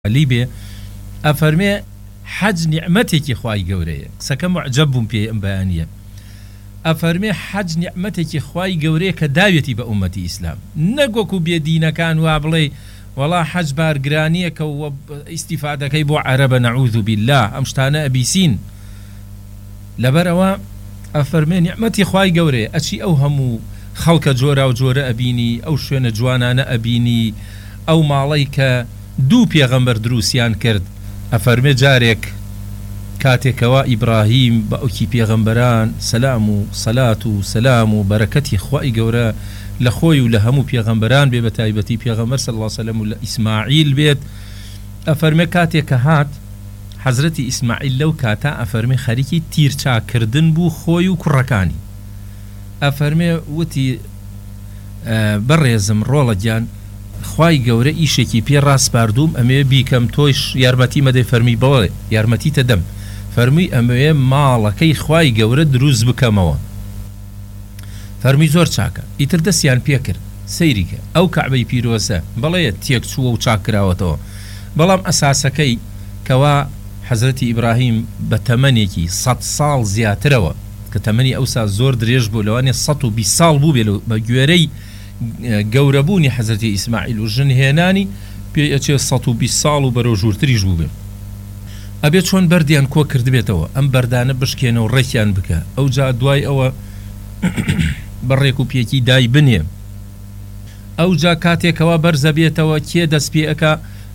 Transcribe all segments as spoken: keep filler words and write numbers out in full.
ليبي أفرمي حج نعمتك خواي قوري سكم عجبهم في أمبانية أفرمي حج نعمتك خواي قوري كداويتي بأمتي إسلام نقوكو بيدينا كان وابلي والله حج بارقرانية كو استفادة كيبو عرب نعوذ بالله أمشتانا أبيسين لبروا أفرمي نعمتي خواي قوري أشي أوهمو خلق جورا وجورا أبيني أو شوين جوانا أبيني أو ماليك دوو پێغەمبەر دروسیان کرد ئەفەرمێ جارێک کاتێکەوە ئیبراهیم بە ئەوکی پێغەمبەران سەلام و سەلات و سەلام و بەرەکەتی خوای گەورە لە خۆی و لە هەموو پێغەمبەران بێ بە تایبەتی پێغەمبەر صلی الله علیه و سلم و لە ئیسماعیل بێت ئەفەرمێ کاتێکە هات حەزرەتی ئیسماعیل لەو کاتە ئەفەرمێ خەریکی تیرچاکردن بوو خۆی و کوڕەکانی ئەفەرمێ وتی بەڕێزم ڕۆڵە گیان خوای گەورە ئیشێکی پێ ڕاستپاردووم ئەمێ بیکەم تۆیش یارمەتی مەدەی فەرمی بەڵێ یارمەتی تەدەم فەرمی ئەمەوێ ماڵەکەی خوای گەورە دروست بکەمەوە فەرمی زۆر چاکە ئیتر دەستیان پێکرد سەیریکە ئەو کەعبەی پیرۆزە بەڵێ تێک چووە و چاک کراوەتەوە بەڵام ئەساسەکەی کەوا حەزرەتی ئیبراهیم بە تەمەنێکی سەد ساڵ زیاترەوە کە تەمەنی ئەوسا زۆر درێژ بوو لەوانێ سەد و بیست ساڵ بوو بێ بە گوێرەی گەورەبوونی حەزرەتی ئیسماعیل و ژن هێنانی پێی ئەچێ سەد و بیست ساڵ و بەرەو ژوورتریش بوو بێ ئەبێت چۆن بەردیان کۆ کردبێتەوە ئەم بەردانە بشکێنە و ڕێکیان بکە ئەو جا دوای ئەوە بەڕێک و پێکی دای بنێ ئەو جا کاتێکەوە بەرزە بێتەوە کێ دەست پێ ئەکا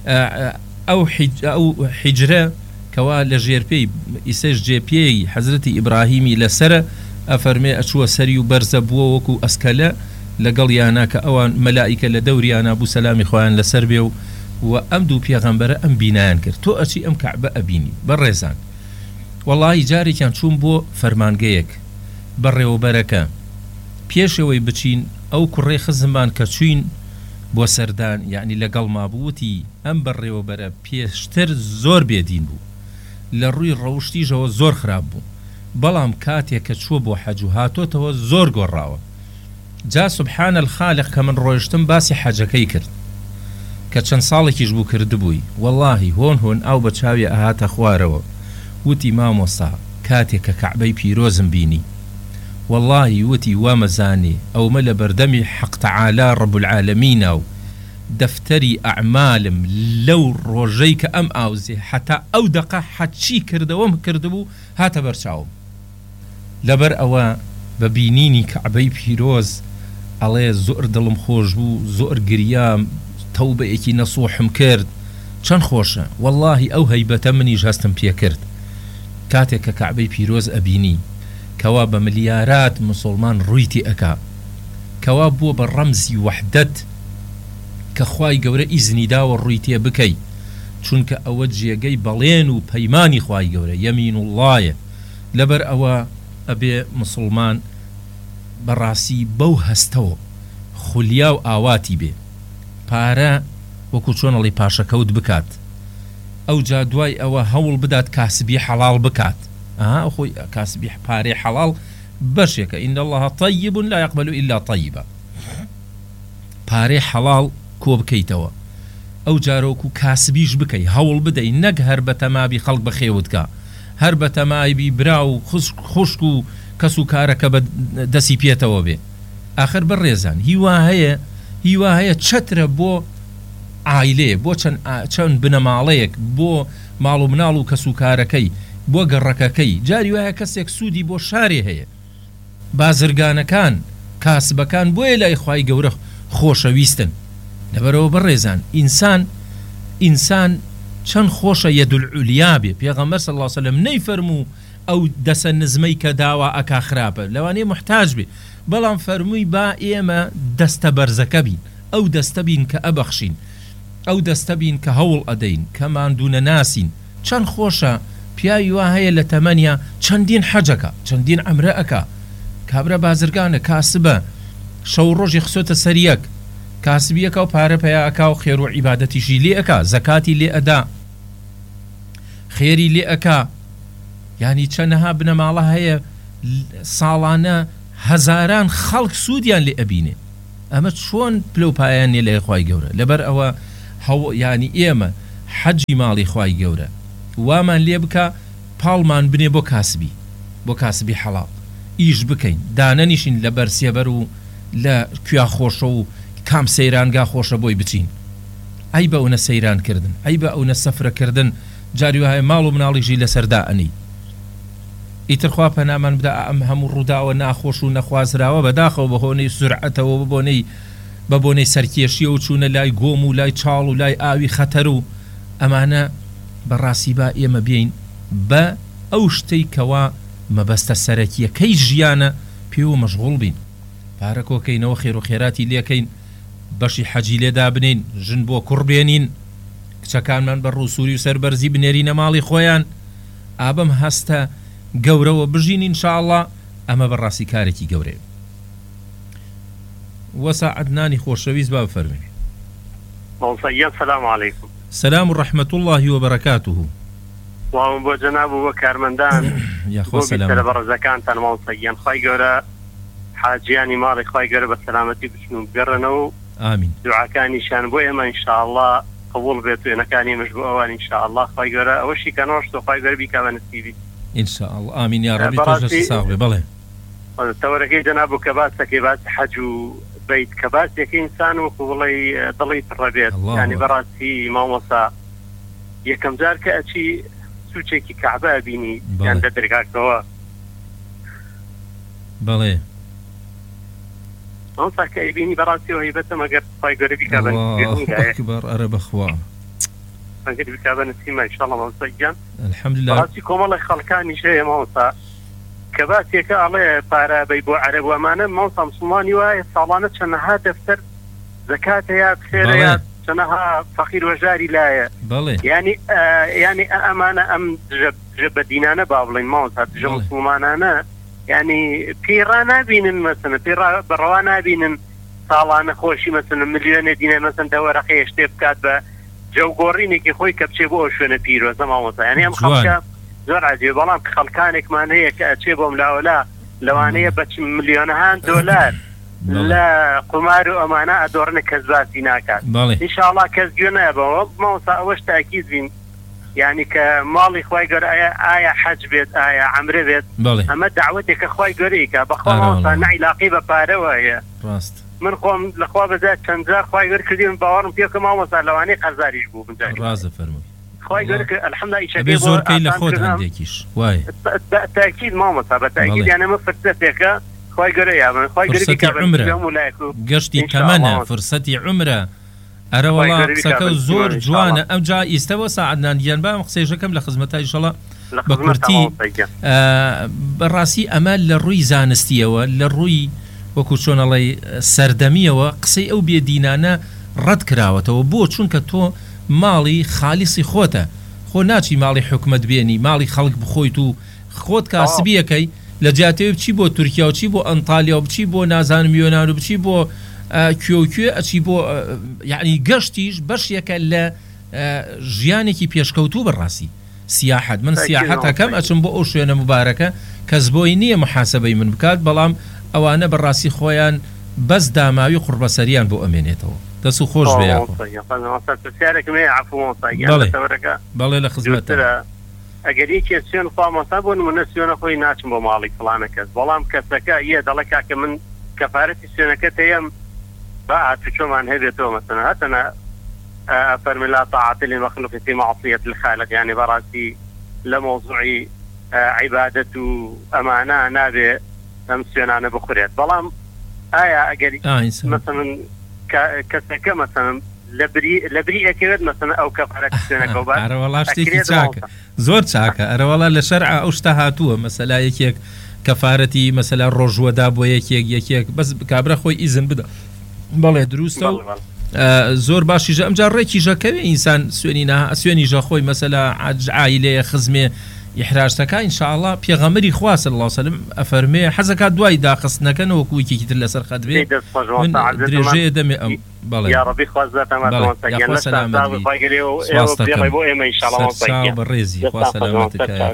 ئەو حیجرە کەوا لە ژێرپێی ئیسەش جێپێی حەزرەتی ئیبراهیمی لەسرە ئەفەرمێ ئەچووە سەری و بەرزە بووە وەکو ئەسکەلە لەگەڵ یانا کە ئەوان مەلائیکە لە دەوریانە بوو سەلامی خۆیان لەسەر بێ و و ئەم دوو پێغەمبەرە ئەم بینایان کرد تۆ ئەچی ئەم کەعبە ئەبینی بەڕێزان وەڵڵاهی جارێکیان چوون بۆ فەرمانگەیەک بەڕێوەبەرەکە پێشەوەی بچین ئەو کوڕێ خزممان کە چوین بۆ سەردان یعنی لەگەڵ مابووتی ئەم بەڕێوەبەرە پێشتر زۆر بێدین بوو لە ڕووی ڕەوشتیژەوە زۆر خراپ بوو بەڵام کاتێک کە چووە بۆ حەج و هاتۆتەوە زۆر گۆڕاوە جا سبحان الخالق کە من ڕۆیشتم باسی حەجەکەی کرد کە چەند ساڵێکیش بوو کردبووی وەڵڵاهی هۆن هۆن ئاو بە چاوی ئەهاتە خوارەوە وتی مامۆستا کاتێک کە کەعبەی پیرۆزم بینی وەڵڵاهی وتی وامەزانێ ئەومە لە بەردەمی حەق تەعالا ڕەب العالەمینە و دەفتەری ئەعمالم لەو ڕۆژەی کە ئەم ئاوزێ حتا ئەو دەقە حەچی کردەوەم کردبوو هاتە بەرچاوم لەبەر ئەوە بە بینینی کەعبەی پیرۆز ئەڵێ زۆر دڵم خۆش بوو زۆر گریام تەوبەیەکی نەسوحم کرد چەند خۆشە وەڵڵاهی ئەو هەیبەتە منیش هەستم پێ کرد کاتێک کە کەعبەی پیرۆز ئەبینی کەوا بە ملیارات مسلمان ڕوویتی ئەکا کەوا بووە بە ڕەمزی وەحدەت کە خوای گەورە ئیزنی داوە ڕووی تێ بکەی چونکە ئەوە جێگەی بەڵێن و پەیمانی خوای گەورە یەمین وڵڵایە لەبەر ئەوە ئەبێ مسلمان بەڕاستی بەو هەستەوە خولیا و ئاواتی بێ پارە وەکو چۆنەڵی پاشەکەوت بکات ئەو جا دوای ئەوە هەوڵ بدات کاسبی حەڵاڵ بکات ئەها خۆی کاسبی پارەی حەڵاڵ بەشێکە ئین الله طیب لا يقبل إلا طیبا پارەی حەڵاڵ کۆ بکەیتەوە ئەو جارۆکو کاسبیش بکەی هەوڵ بدەی نەک هەر بە تەمابی خەڵک بەخێوتکە هەر بە تەمایبی برا و خوشک و کەس و کارەکە بە دەسی پێێتەوە بێ ئاخر بەڕێزان هیوا هەیە هیوا هەیە چەترە بۆ عایلێ بۆ چەند بنەماڵەیەک بۆ ماڵ و مناڵ و کەس و کارەکەی بۆ گەڕەکەکەی جاری وایە کەسێک سوودی بۆ شارێ هەیە بازرگانەکان کاسبەکان بۆیە لای خوای گەورە خۆشەویستن لەبەرەوە بەڕێزان ئینسان ئینسان چەند خۆشە یەدولعولیا بێ پێغەمبەر صلی الله علیه و سلم نەیفەرموو ئەو دەسە نزمەی کە داوا ئەکا خراپە لەوانەیە محتاج بێ بەڵام فەرمووی با ئێمە دەستە بەرزەکە بین ئەو دەستە بین کە ئەبەخشین ئەو دەستە بین کە هەوڵ ئەدەین کە ماندوونە ناسین چەند خۆشە پیاوی وا هەیە لە تەمەنیا چەندین حەجەکە چەندین عەمرە ئەکا کابرا بازرگانە کاسبە شەو ڕۆژی خسۆتە سەریەک کاسبیەکە و پارە پەیا ئەکا و خێر و عیبادەتیشی لێ ئەکا زەکاتی لێ ئەدا خێری لێ ئەکا یعنی چەندەها بنەماڵە هەیە ساڵانە هەزاران خەڵک سوودیان لێ ئەبینێ ئەمە چۆن پلەپایان لێ لای خوای گەورە لەبەر ئەوە ینی ئێمە حەجی ماڵی خوای گەورە وامان لێ بکە پاڵمان بنێ بۆ کاسبی بۆ کاسبی حەڵاڵ ئیش بکەین دانەنیشین لە بەرسێبەر و لە کویا خۆشە و کام سەیرانگا خۆشە بۆی بچین ئەی بە ئەوە سەیرانکردن ئەی بە ئەوە سەفرەکردن جاری وایە ماڵ و مناڵیژی لەسەردا ئەنی ئیترخوا پەنامان بدە ئەم هەموو ڕووداوە ناخۆش و نەخوازراوە بەداخەوە بە هۆنەی سورعەتەوە بۆنەی بە بۆنەی سەرکێشیە و چوونە لای گۆم و لای چاڵ و لای ئاوی خەتەر و ئەمانە بەڕاستی با ئێمە بێین بە ئەو شتەی کەوا مەبەستە سەرەکیەکەی ژیانە پێوە مەشغوڵ بین پارە کۆکەینەوە خێر و خێراتی لێکەین بەشی حەجی لێدا بنین ژن بۆ کوڕ بێنین کچەکانمان بە ڕووسوری و سەربەرزی بنێرینە ماڵی خۆیان ئابەم هەستە گەورەوە بژین ئینشاءڵڵا ئەمە بەڕاستی کارێکی گەورەیە وەسا عەدنانی خۆشەویست با بفەرمێنێ. سلام علیکم. سلام و ڕەحمەت الله و بەرەکاتوه. وام بۆ جەناب و بۆ کارمەندان یاخۆ سەلام لە بەڕێزەکانتان ماڵسەیان خوای گەورە حاجیانی ماڵی خوای گەورە بە سەلامەتی بچن و بگەڕنەوە ئامین دوعاکانیشان بۆ ئێمە ئینشاءڵڵا قبول بێت و ئێنەکانیمەش بۆ ئەوان ئینشاءڵڵا خوای گەورە ئەوەشی کە نۆشت و خوای گەورە بیکا بە نسیبی ئینشاءڵڵا ئامین یا ڕەبی تۆش ساغ بێ. بەڵێ تەوەرەکەی جەناب و کە باسەکەی باسی حەج و بیت کە باسێکی ئینسان وەکو بڵێ دڵی پڕە بێت یعنی بەڕاستی مامۆستا یەکەم جار کە ئەچی سوچێکی کەعبە بینی یان لە دەرگاکەوە بەڵێ ئەوسا کە ئەیبینی بەڕاستیەوە هەیبەتە مەگەر خوای گەورە بیکا بە ئەکبەر ئەرە بەخوا مەگەر بیکا بە نسیمە ئینشاءڵڵا مامۆستا گیان الحەمدولillah بەڕاستی کۆمەڵی خەڵکانیش هەیە مامۆستا کە باسێکە ئەڵێ پارە بەی بۆ عەرەب و ئەمانە مامۆستا موسڵمانی وایە ساڵانە چەندەها دەفتەر زەکاتە یا خێرە یا چەندەها فەقیر وەژاری لایە ینی ینی ئەمانە ئەم دژە بە دینانە با بڵێن مامۆستا دژە موسڵمانانە ینی پێڕا نابینن مەسەنە پێڕا بەڕەوا نابینن ساڵانە خۆشی مەسەنە ملیۆنە دینە مەسەن دەوەرەقەیە شتێ بکات بە جەوگۆڕینێکی خۆی کە بچێ بۆ ئەو شوێنە پیرۆزە مامۆستا ینی ئەم خەڵکە زۆر عەجیبە بەڵام خەڵکانێکمان هەیە کە ئەچێ بۆ ملاوەلا لەوانەیە بە ملیۆنەهان دۆلار لە قمار و ئەمانە ئەدۆڕنە کەس باسی ناکات ئینشاءڵڵا کەس گوێ نایبەوە مامۆستا ئەوەش تاکید بین یعنی کە ماڵی خوای گەورە ئایا حەج بێت ئایا عەمرە بێت ئەمە دعوەتێکە خوای گەورەیکە بەخوا مامۆستا نەعیلاقی بە پارەوە هەیە من خۆم لەخوا بەزات چەند جار خوای گەورە کردی من باوەڕم پێ کە مامۆستا لەوانەیە قەرزاریش بوو ڕازە فەرمووی خوای گەورە الحەمدولillah ئیشەکەی زۆرکەی لە خۆت هەندێکیش وای تاکید مامۆستا بە تاکید یانە مە فرسەتێکە خوای گەورە یابن خوای گەورە بیکا بە گەشتی تەمەنە فرسەتی عومرە ئەرە وەڵا قسەکە زۆر جوانە ئەمجا ئیستەوە سەعەدنان گیان بام قسەیەکەم لە خزمەتە ئینشاڵڵا بە کورتی بەڕاستی ئەمە لە ڕووی زانستیەوە لە ڕووی وەکو چۆنەڵێ سەردەمیەوە قسەی ئەو بێدینانە ڕەت کراوەتەوە بۆ چونکە تۆ ماڵی خالیسی خۆتە خۆ ناچی ماڵی حکومت بێنی ماڵی خەڵک بخۆیت و خۆت کاسبیەکەی لە جاتەوە بچی بۆ تورکیا و چی بۆ ئەنتالیا و بچی بۆ نازانم یۆنان و بچی بۆ کوێوکوێ ئەچی بۆ یعنی گەشتیش بەشێکە لە ژیانێکی پێشکەوتوو بەڕاستی سیاحەت من سیاحەتەکەم ئەچم بۆ ئەو شوێنە مبارەکە کەس بۆی نییە محاسبەی من بکات بەڵام ئەوانە بەڕاستی خۆیان بەس داماوی قوربەسەریان بۆ ئەمێنێتەوە دەست و خۆش بێ بەڵێ لە خزمەتە ئەگەر یەکێ سوێن خوا مۆستا بۆ نمونە سوێنە خۆی ناچم بۆ ماڵی فڵانە کەس بەڵام کەسەکە یە دەڵێ کاکە من کەفارەتی سوێنەکەت هەیە با ئاتوچۆمان هەبێتەوە مەسەنە هەتەنە فەرمی لا طاعة للمخلوق في معصية الخالق يعني بەڕاستی لە مۆزوعی عیبادەت و ئەمانە نابێ ئەم سوێنانە بخورێت بەڵام ئایا ئەگەری مەسەن کەسەکە مەسەن لە بری ئەکەوێت مەسەن ئەو کەفارەتی سوێنەکە و ئەرەوەڵا شتێکی چاکە زۆر چاکە ئەرەوەڵا لە شەرع ئەو شتە هاتووە مەسەلا یەکێک کەفارەتی مەسەلا ڕۆژوەدا بۆ یەکێک یەکێک بەس کابرا خۆی ئیزن بدە بەڵێ دروستە و زۆر باشیژە ئەمجار ڕێکی ژەکەوێ ئینسان سوێنی نا سوێنی ژەخۆی مەسەلا عائیلەیە خزمێ ئیحراجەکە ئینشاءڵڵا پێغەمبەری خوا صلی الله علیه و سلم ئەفەرمێ حەزەکات دوای داخستنەکەنەوە وەکوویەکی تر لەسەر خەت بێ من درێژەیە دەمێ ئەم بەڵێ یا ڕەبی خوازاتەمە سەرچاو بەڕێزی خوا سەلامەتەکە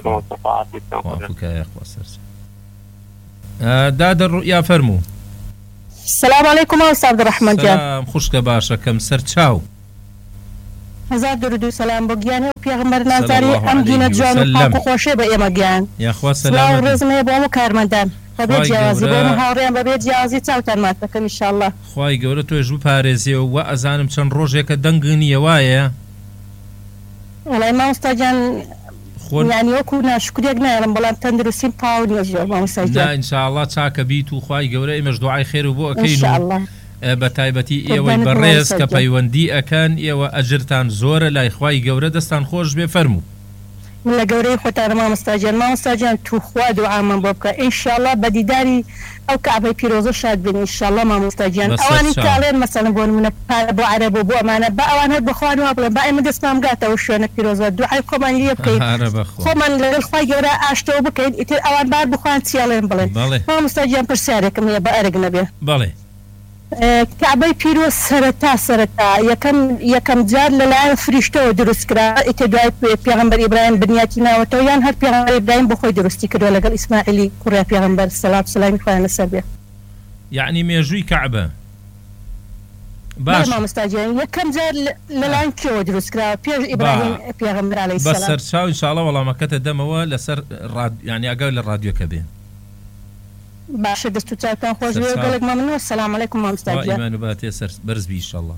دادە ڕوئیا فەرموو. السلام عليكم أستاذ عبد الرحمن جان. سلام خوشکە باشەکەم سەرچاو. هزار درود و سلام بۆ گیانی و پێغمبەر نازاری ئەم دینە جوان و پاک و خۆشێ بە ئێمە گیان یاخوا سڵاو و سەلامەت ڕێزم هەیە بۆ هەموو کارمەندان بەبێ جیاوازی بۆ هەموو هاوڕێیان بەبێ جیاوازی چاوتان مات دەکەم ئینشاءالله. خوای گەورە تۆش بپارێزیەوە و ئەزانم چەند ڕۆژێکە دەنگ نییە وایە وەڵای مامۆستا گیان یعنی وەکو ناشکرێک نایڵم بەڵام تەندروستیم پاو نییە زۆر مامۆستا گیان ئینشاءالله چاکە بیت و خوای گەورە ئێمەش دوعای خێر و بۆ ئەکەین ئینشاءالله بە تایبەتی ئێوەی بەڕێز کە پەیوەندی ئەکەن ئێوە ئەجرتان زۆرە لای خوای گەورە دەستان خۆش بێ فەرموو. من لە گەورەی خۆتانە مامۆستا گیان مامۆستا گیان توخوا دوعامان بۆ بکە ئینشاءالله بە دیداری ئەو کعبەی پیرۆزە شاد بن ئینشاءالله مامۆستا گیان. ئەوانی کاڵێن مەسەڵەن بۆ نمونە پارە بۆ عەرەب و بۆ ئەمانە بە ئەوان هەر بەخوا وا بڵێن با ئێمە دەستمان بگاتەوە شوێنە پیرۆزە دوعای خۆمان لێ بکەین خۆمان لەگەڵ خوای گەورە ئاشتەوە بکەین ئیتر ئەوان بار بخوان چیاڵێن بڵێن. مامۆستا گیان پرسیارێکم هەیە بە ئەرگ نەبێ. بەڵێ کعبەی پیرۆز سەرەتا سەرەتا یەکەم یەکەم جار لەلایەن فریشتەوە دروستکرا ئیتر دوای پێغەمبەر ئیبراهیم بنیاتی ناوەتەوە یان هەر پێغەمبەر ئیبراهیم بۆ خۆی دروستی کردووە لەگەڵ ئیسماعیلی کوڕی پێغەمبەر سەلات سەلامی خوایان لەسەر بێ. یعنی مێژووی کعبە باش مامۆستا گیان یەکەم جار لەلایەن کێوە دروستکرا پێش ئیبراهیم پێغەمبەر عەلەیهی سەلام. بەسەر چاو ئینشاءالله وەڵامەکەتە دەمەوە لەسەر یعنی ئەگەر لە ڕادیۆکە بێن. باشە دەست و چاوتان خۆش بێ و گەڵێک مەمنوون. سەلام عەلەیکم مامۆستا گیان. ئیمان و باتێ سەر بەرزبی ئینشاءالله.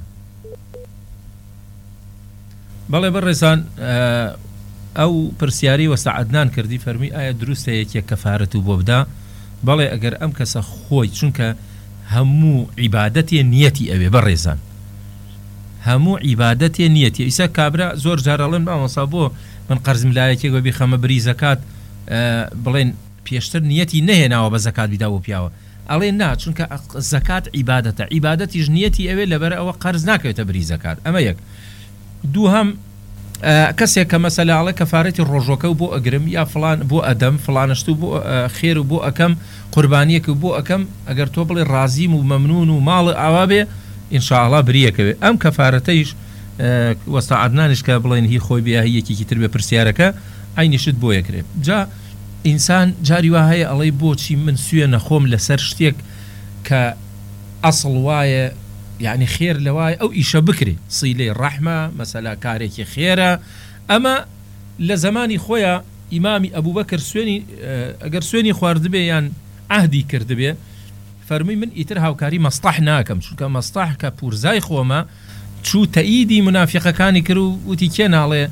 بەڵێ بەڕێزان ئەو پرسیاری وەسە عەدنان کردی فەرمی ئایا دروستە یەکێک کەفارەت و بۆ بدا؟ بەڵێ ئەگەر ئەم کەسە خۆی چونکە هەموو عیبادەتێ نیەتی ئەوێ بەڕێزان هەموو عیبادەتێ نیەتی ئیسا کابرا زۆر جارەڵێن بامەسا بۆ من قەرزم لایەکێک وەبی خەمە بری زەکات بڵێن پێشتر نیەتی نەهێناوە بە زەکات بیدا بۆ پیاوە ئەڵێ نا چونکە زەکات عیبادەتە عیبادەتیش نیەتی ئەوێ لەبەر ئەوە قەرز ناکەوێتە بری زەکات. ئەمە یەک. دوو هەم کەسێک کە مەسەلاڵە کەفارەتی ڕۆژۆکە و بۆ ئەگرم یا فلان بۆ ئەدەم فلانشت و بۆ خێر و بۆ ئەەکەم قوربانیەک و بۆ ئەەکەم ئەگەر تۆ بڵێ ڕازیم و مەمنون و ماڵ ئاوا بێ ئینشاءالله بریەکەوێ. ئەم کەفارەتەیش وەستا عەدنانش کە بڵێن هی خۆی بیا یەکێکی تر بێ پرسیارەکە عینیشت بۆ یەکرێ. جا ئینسان جاری وا هەیە ئەڵێ بۆچی من سوێ نەخۆم لەسەر شتێک کە ئەسڵ وایە يعني خير لواي أو إيشا بكري صيلي الرحمة مثلا كاريكي خيرة. أما لزماني خويا إمامي أبو بكر سويني أجر سويني خوارد بي يعني عهدي كرد بي فرمي من إترها وكاري مصطح ناكم شو كان مصطح كبورزاي خوما شو تأيدي منافقة كاني كرو وتيكينا على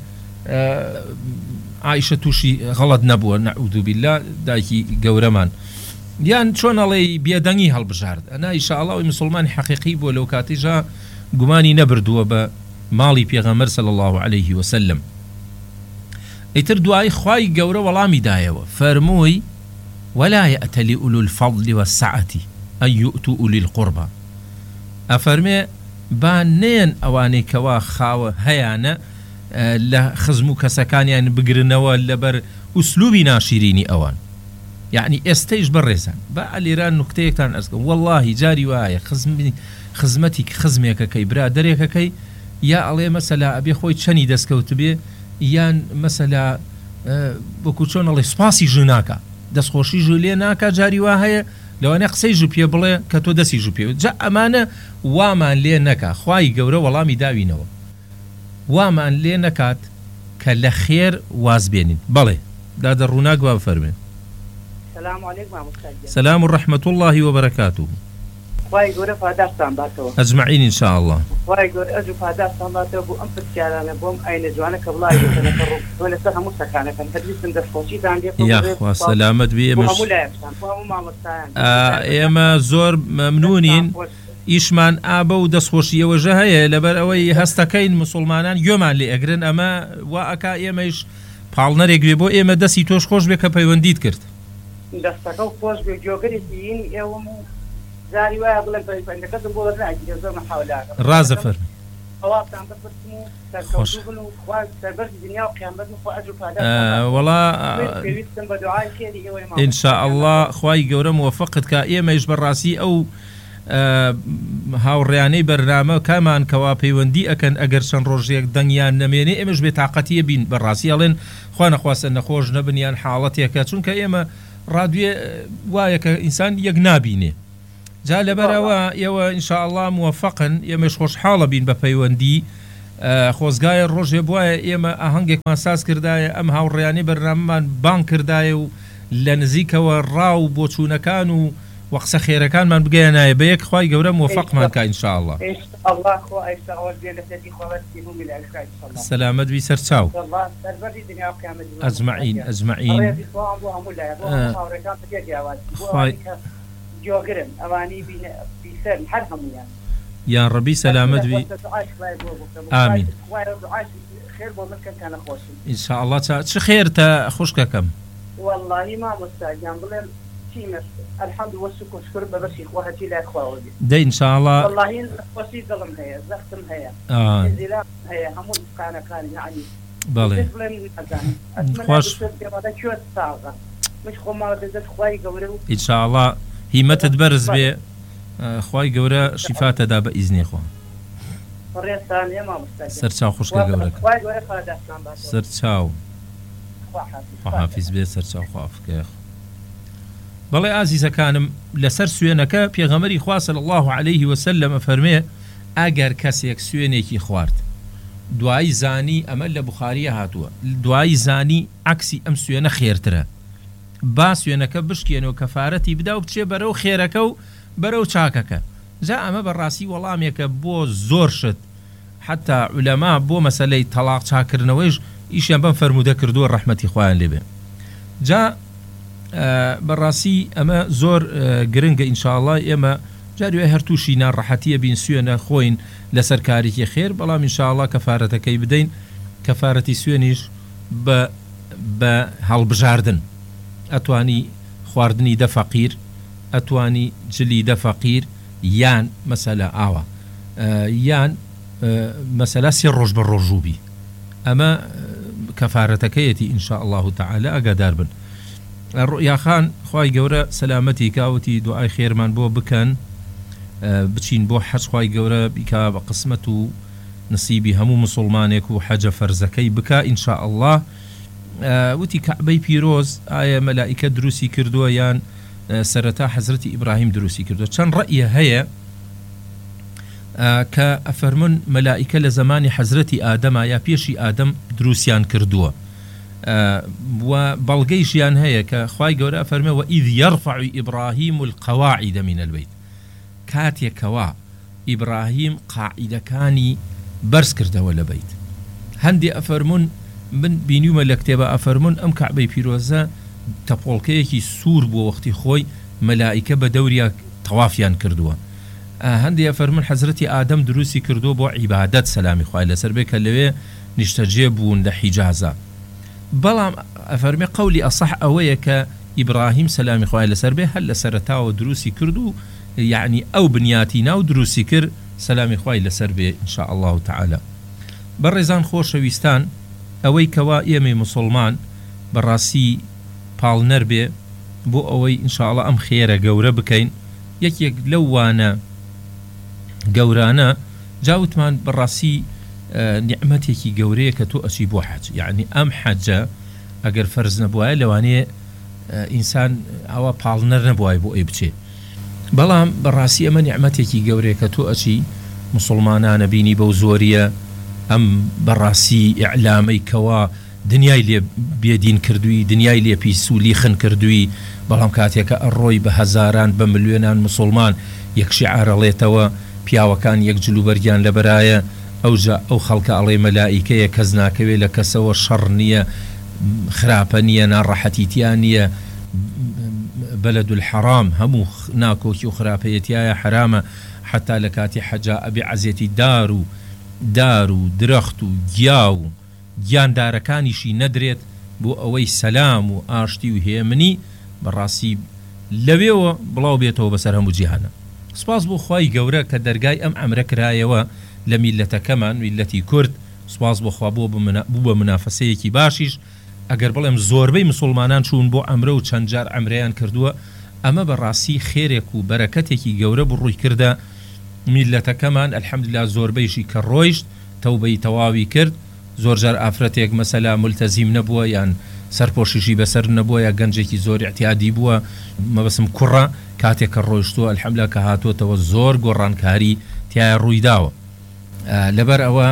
عائشة توشي غلط نبوة نعوذ بالله دايكي قورمان یان چۆن ئەڵێ بێدەنگی هەڵبژارد. ئەنا ئینشاءالله ئەوی مسلمانی حەقیقی بۆ لەو کاتیژا گومانی نەبردووە بە ماڵی پێغەمبەر صلی الله عليه وسلم. ئیتر دوای خوای گەورە وەڵامی دایەوە فەرمووی ولا يأتل أولو الفضل والسعة أن يؤتوا أولي القربى. ئەفەرمێ با نێن ئەوانەی کەوا خاوە هەیانە لە خزم و کەسەکانیان بگرنەوە لەبەر ئوسلوبی ناشیرینی ئەوان. يعني استيج بريسان بقى الإيران نكتيكتان أسكن والله جاري وايا خزمي خزمتك خزميك كي برادريك كي يا علي مثلا أبي خوي تشني دسكوت بي يان مثلا أه بكوتشون الله سباسي جناكا دس خوشي جوليناكا جاري وايا لو أنا قصي جوبيه بلا كتو دسي جوبيه جاء أمانة وامان لينكا خواي قورا والله مداوي نوا وامان لينكات كالخير وازبينين بلي دا دروناك وافرمين. السلام عليكم ورحمة الله. سلام ورحمة الله وبركاته. واي غورة فاداستان باتو. أجمعين إن شاء الله. واي غورة أجو فاداستان باتو بو أم بتشارنا بوم أين جوانا كبلاي تنكرو ولا سها مستكانة كان هدي سند فوشي داندي. يا أخوة سلامت بيه مش. فهمو لا يفسان فهمو ما مستعان. آه إما زور ممنونين. إيشمان آبا ودسخوشية وجهية لبر أوي هستكين مسلمانان يومان لأجرن أما وأكا إما إيش بالنريك بيبو إما دسي توش خوش بك بيونديد كرت. دەستەکە و پۆش بێ جۆگەرێکین ئێوەم و زاری وایە بڵێن پەیوەندەکەتم بۆ وەرناگیرێ زۆر مەحاولاکە ڕازە فەرمی ئەوابتان بپرسم و سەرکەوتوو بن و خوا سەربەرزی دنیا و قیامەت و خوا ئەجر و پاداش وەڵا پێویستم بە دوعای خێری ئێوەی ماڵ ئینشاءالله خوای گەورە موفقت کە ئێمەش بەڕاستی ئەو هاوڕێیانەی بەرنامە کامان کەوا پەیوەندی ئەکەن ئەگەر چەند ڕۆژێک دەنگیان نەمێنێ ئێمەش بێتاقەتیە بین بەڕاستی ئەڵێن خوا نەخواستە نەخۆش نەبنیان حاڵەتێکە چونکە ئێمە ڕادوێ وایە کە ئینسان یەک نابینێ جا لەبەرەوە ئێوە ئینشاءالله موفقن ئێمەش خۆشحاڵە بین بە پەیوەندی خۆزگایە ڕۆژێ بواە ئێمە ئاهەنگێکمان ساز کردایە ئەم هاوڕێیانی بەرنامەمان بان کردایە و لە نزیکەوە ڕاو بۆ چوونەکان و وەقسە خێرەکانمان بگەیەنایە بە یەک خوای گەورە موفقمان کە ئینشاءالله. سلامت بی سەر چاو ئەجمعین ئەجمعین یان ڕەبی سەلامت بی ئامین ئینشاءالله. چ خێر تا خوشکەکەم والله ما مستعجل بلين تيمس الحمد والشكر شكر ببشي خواتي لا اخواتي ده ان شاء الله والله وسي ظلم هي زختم هي اه انزلاق هي همون كان كان يعني بالي خوش هذا شو الصاغه مش خما بزت خوي قورو ان شاء الله هي ما تتبرز به خوي قورا شفاء تدا باذن خو فريق ثانيه ما مستعجل سرچاو خوش قورا خوي قورا خلاص سرچاو حافظ بێ سەرچاو خوافکە. بەڵێ ئازیزەکانم لەسەر سوێنەکە پێغەمبەری خوا صلی الله عليه وسلم فەرمێ ئەگەر کەسێک سوێنێکی خوارد دوایی زانی ئەمە لە بوخاریە هاتووە دوایی زانی عکسی ئەم سوێنە خێرترە با سوێنەکە بشکێنەوە کەفارەتی بدا و بچێ بەرەو خێرەکە و بەرەو چاکەکە. جا ئەمە بەڕاستی وەڵامێکە بۆ زۆر شت حتا عولەما بۆ مەسەلەی تەلاق چاکردنەوەیش ئیشیان بەم فەرموودە کردووە ڕەحمەتی خوایان لێبێ. جا بەڕاستی ئەمە زۆر گرنگە ئینشاءالله ئێمە جاروێ هەر تووشی ناڕەحەتیە بین سوێنە خۆین لەسەر کارێکی خێر بەڵام ئینشاءالله کەفارەتەکەی بدەین کەفارەتی سوێنیش بە بە هەڵبژاردن ئەتوانی خواردنی دە فەقیر ئەتوانی جلی دە فەقیر یان مەسەلە ئاوە یان مەسەلە سێ ڕۆژ بە ڕۆژووبی ئەمە کەفارەتەکەیەتی ئینشاء الله تعالى ئەگادار بن. ڕوئیاخان خوای گەورە سەلامەتی کاوتی دوعای خێرمان بۆ بکەن بچین بۆ حەج خوای گەورە بیکا بە قسمەت و نصیبی هەموو مسلمانێک و حەجە فەرزەکەی بکا ئینشاء الله. وتی کەعبەی پیرۆز ئایا مەلائیکە دروستی کردووە یان سەرەتا حەزرەتی ئیبراهیم دروستی کردووە؟ چەند ڕەئیە هەیە کە ئەفەرمون مەلائیکە لە زمانی حەزرەتی ئادەما یا پێشی ئادەم دروستیان کردووە و بەڵگەیشیان هەیە کە خوای گەورە ئەفەرمێ وئیذ یەرفع ئیبراهیم القەواعیدە من البەیت کاتێکەوە ئیبراهیم قاعیدەکانی بەرز کردەوە لە بەیت. هەندێ ئەفەرمون من بینیومە لە کتێبە ئەفەرمون ئەم کەعبەی پیرۆزە تەپۆڵکەیەکی سوور بۆ وەختی خۆی مەلائیکە بە دەوریا تەوافیان کردووە. هەندێ ئەفەرمون حەزرەتی ئادەم دروستی کردووە بۆ عیبادەت سەلامی خوای لەسەر بێ کە لەوێ نیشتەجێ بوون لە حیجازە. بەڵام ئەفەرمێ قەولی ئەصح ئەوەیە کە ئیبراهیم سەلامی خوای لەسەر بێ هەر لە سەرەتاوە دروستی کرد و یعنی ئەو بنیاتی ناو دروستی کرد سەلامی خوای لەسەر بێ ئینشاء الله تعالى. بەڕێزان خۆشەویستان ئەوەی کەوا ئێمەی مسلمان بەڕاستی پاڵنەر بێ بۆ ئەوەی ئینشاء الله ئەم خێرە گەورە بکەین یەکێک لەو وانە گەورانە جاوتمان بەڕاستی نیعمەتێکی گەورەیە کە تۆ ئەچی بۆ حەج یعنی ئەم حەجە ئەگەر فەرز نەبووایە لەوانەیە ئینسان ئەوە پاڵنەر نەبووای بۆ ئەی بچێ. بەڵام بەڕاستی ئەمە نیعمەتێکی گەورەیە کە تۆ ئەچی مسلمانانە بینی بەو زۆریە ئەم بەڕاستی ئیعلامەی کەوا دنیای لێ بێدین کردووی دنیای لێ پیسولی خن کردووی بەڵام کاتێکە ئەڕۆی بە هەزاران بە ملیۆنان مسلمان یەکشی ئارەڵێتەوە پیاوەکان یەک جلوبەرگیان لەبەرایە ئەوجا ئەو خەڵکە ئەڵێ مەلائیکەیە کەس ناکەوێت لە کەسەوە شەڕ نییە خراپە نییە ناڕەحەتیتیان نییە بەلەد الحەرام هەموو ناکۆکی و خراپەیەتیایە حرامە حتا لە کاتی حەجا ئەبێ عەزیەتی دار و دار و درەخت و گیا و گیاندارەکانیشی نەدرێت بۆ ئەوەی سەلام و ئاشتی و هێمنی بەڕاستی لەوێەوە بڵاو بێتەوە بەسەر هەموو جیهانە. سپاس بۆ خوای گەورە کە دەرگای ئەم ئەمرە کرایەوە لە میلەتەکەمان میلەتی کورد. سپاس بۆ خوا بوو بە منافەسەیەکی باشیش ئەگەر بڵێم زۆربەی مسلمانان چوون بۆ ئەمرە و چەند جار ئەمرەیان کردووە ئەمە بەڕاستی خێرێک و بەرەکەتێکی گەورە بڕووی کردە میلەتەکەمان ئەلحەمدوللا زۆربەیشی کە ڕۆیشت تەوبەی تەواوی کرد. زۆر جار ئافرەتێک مەسەلا مولتەزیم نەبووە یان سەرپۆشیشی بەسەر نەبووە یا گەنجێکی زۆر احتیادی بووە مەبەسم کوڕە کاتێک کە ڕۆیشتووە ئەلحەمدوللا کە هاتووەتەوە زۆر گۆڕانکاری تایە ڕوویداوە. لەبەر ئەوە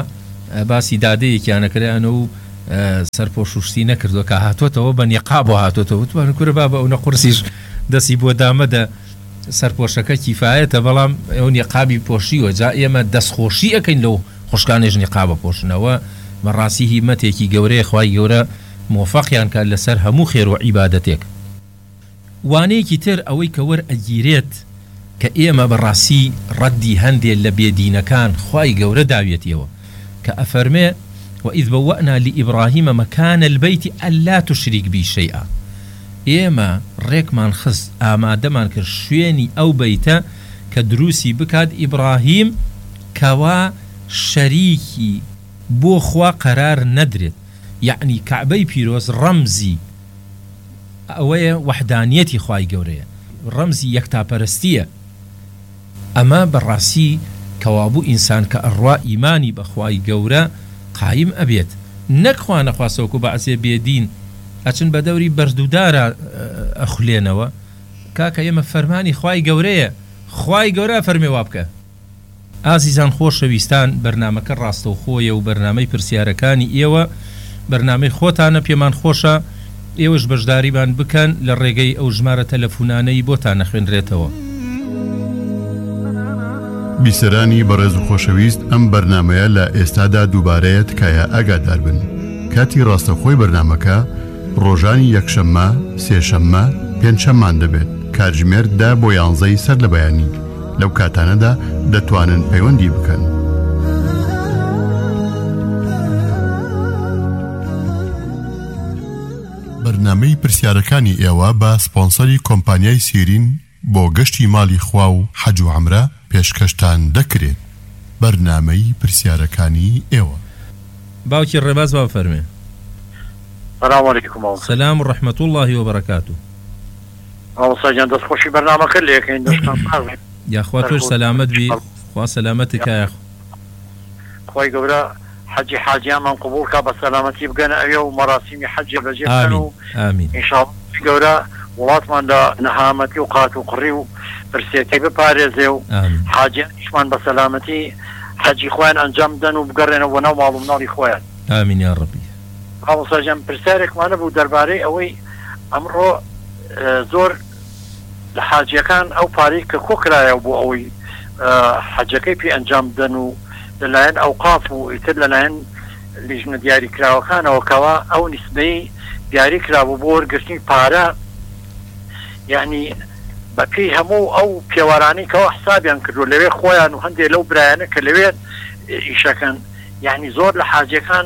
باسی دادەیەکیانەکەیانە و سەرپۆشوشتی نەکردو کە هاتوۆتەوە بە نیقاب و هاتوۆتەوە وتوانە کورە با بە ئەو نەقورسیش دەستی بۆ دامەدە سەرپۆشەکە کیفایەتە بەڵام ئەو نیقابی پۆشیوە جا ئێمە دەستخۆشی ئەەکەین لەو خوشکانێژ نیقابە پۆشنەوە بەڕاستی هیمەتێکی گەورەیە خوای گەورە مۆفەقیان کات لەسەر هەموو خێر و عیبادەتێک. وانەیەکی تر ئەوەی کە وەرئەگیرێت کە ئێمە بەڕاستی ڕەدی هەندێک لە بێدینەکان خوای گەورە داوێتیەوە کە ئەفەرمێ وإذ بوأنا لإبراهيم مكان البيت ألا تشرك بي شيئا. إيما ريكمان خص آمادمان كر شويني أو بيتا كدروسي بكاد إبراهيم كوا شريكي بو خوا قرار ندرت يعني كعبي بيروز رمزي أوي وحدانيتي خواي قورية رمزي يكتا برستية أما بالراسي كوابو إنسان كأروا إيماني بخواي قورة قایم ئەبێت نەکخوا نەخواسەوەکو بەعسێ بێدین ئەچن بە دەوری بەردوودارە ئەخولێنەوە کاکە ئێمە فەرمانی خوای گەورەیە خوای گەورە فەرمێ وا بکە. ئازیزان خۆشەویستان بەرنامەکە ڕاستەوخۆیە و بەرنامەی پرسیارەکانی ئێوە بەرنامەی خۆتانە پێمان خۆشە ئێوەش بەشداریبان بکەن لە ڕێگەی ئەو ژمارە تەلەفونانەی بۆتان نەخوێنرێتەوە. بیسەرانی بەڕێز و خۆشەویست ئەم بەرنامەیە لە ئێستادا دووبارەیە تکایە ئاگادار بن. کاتی ڕاستەخۆی بەرنامەکە ڕۆژانی یەکشەممە سێشەممە پێنجشەممان دەبێت کاتژمێر دا بۆ یانزەی سەر لە بەیانی لەو کاتانەدا دەتوانن پەیوەندی بکەن. بەرنامەی پرسیارەکانی ئێوە بە سپۆنسەری کۆمپانیای سیرین بۆ گەشتی ماڵی خوا و حەج و عەمرە پێشکەشتان دەکرێت. بەرنامەی پرسیارەکانی ئێوە. باوکی ڕێباز با فەرمێ. سلام علیکم. سلام و ڕەحمەت الله و بەرەکاتوه. ئاوساجان دەستخۆشی بەرنامەکە لە یەکەین دەشتان پاڕێ. یاخوا تۆش سەلامەت بی خوا سەلامەتت کایە. خوای گەورە حەجی حاجیانمان قبوڵ کا بە سەلامەتی بگەنە ئەوێ و مەراسیمی حەجی بەجێ بکەن و ئینشاءڵڵا گەورە وڵاتماندا نەهامەتی و قات و قڕی و پرسێتی بپارێزێ و حاجیانیشمان بە سەلامەتی حەجی خۆیان ئەنجام بدەن و بگەڕێنەوە ناو ماڵ و مناڵی خۆیان. ئامین یا ڕەبی. ئاوساجان پرسیارێکمانە بوو دەربارەی ئەوەی ئەمڕۆ زۆر لە حاجیەکان ئەو پارەی کە کۆکرایە بۆ ئەوەی حەجەکەی پێ ئەنجام بدەن و لەلایەن ئەوقاف و ئیتر لەلایەن لیژنە دیاریکراوەکانەوە کەوا ئەو نیسبەی دیاری کرابوو بۆ وەرگرتنی پارە یعنی بەپێی هەموو ئەو پێوەرانەی کەەوە حسابیان کردو لەوێ خۆیان و هەندێک لەو برایانە کە لەوێت ئیشەکەن یعنی زۆر لە حاجەکان